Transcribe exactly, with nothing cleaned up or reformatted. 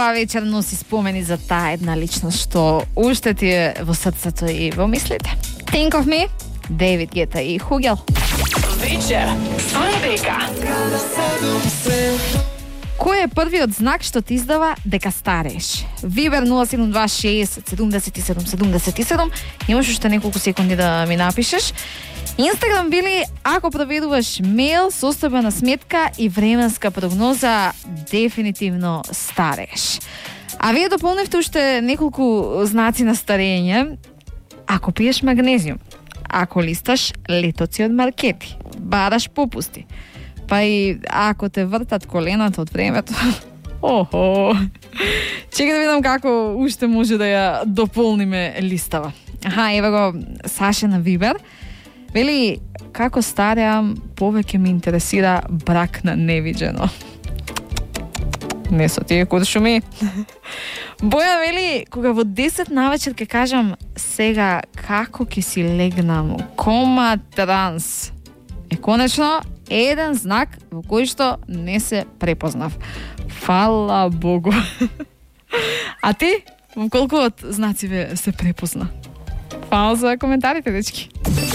оваа вечер носи спомени за таа една личност што уште ти е во срцето и во мислите. Think of me, David Guetta и Хугел. Вечер со Ребека. Кој е првиот знак што ти издава дека старееш? Вибер нула седум два шест седумдесет и седум седумдесет и седум. Имаш уште неколку секунди да ми напишеш. Инстаграм вели, ако проведуваш мејл, состојбена сметка и временска прогноза, дефинитивно старееш. А вие дополнивте уште неколку знаци на старење. Ако пиеш магнезиум, ако листаш летоци од маркети, бараш попусти, па и ако те вртат колената од времето. Охо. Чекай да видам како уште може да ја дополниме листава. Аха, ева го Саша на Вибер. Вели, како стареам, повеќе ме интересира брак на невиđено. Не со тие куршуми. Боја вели, кога во десет навечер ке кажам сега како ќе си легнам, кома транс. Е конечно еден знак во кој што не се препознав. Фала Богу. А ти, во колку од знаци ве се препозна? Фала за коментарите, дечки.